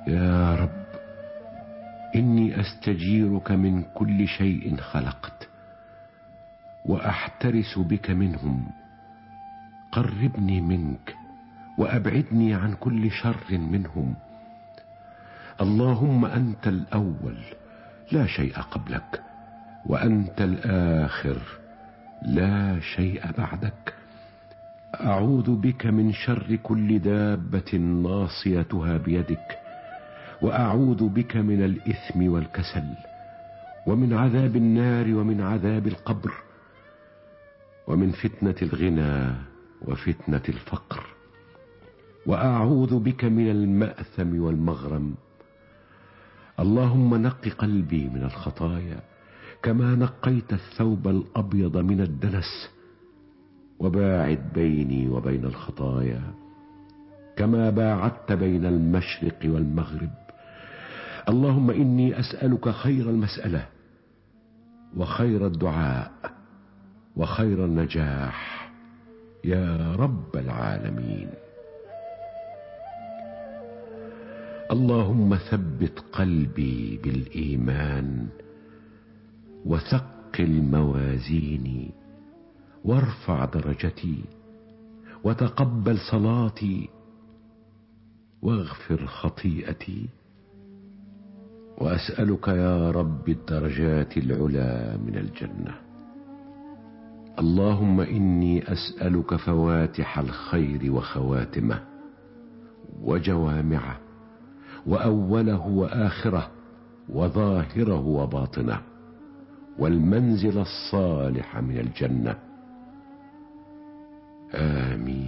يا رب، إني أستجيرك من كل شيء خلقت وأحترس بك منهم. قربني منك وأبعدني عن كل شر منهم. اللهم أنت الأول لا شيء قبلك، وأنت الآخر لا شيء بعدك. أعوذ بك من شر كل دابة ناصيتها بيدك، وأعوذ بك من الإثم والكسل، ومن عذاب النار، ومن عذاب القبر، ومن فتنة الغنى وفتنة الفقر. وأعوذ بك من المأثم والمغرم. اللهم نق قلبي من الخطايا كما نقيت الثوب الأبيض من الدنس، وباعد بيني وبين الخطايا كما باعدت بين المشرق والمغرب. اللهم إني أسألك خير المسألة، وخير الدعاء، وخير النجاح يا رب العالمين. اللهم ثبت قلبي بالإيمان، وثقل موازيني، وارفع درجتي، وتقبل صلاتي، واغفر خطيئتي. وأسألك يا رب الدرجات العلى من الجنة. اللهم إني أسألك فواتح الخير وخواتمه، وجوامعه، وأوله وآخره، وظاهره وباطنه، والمنزل الصالح من الجنة. آمين.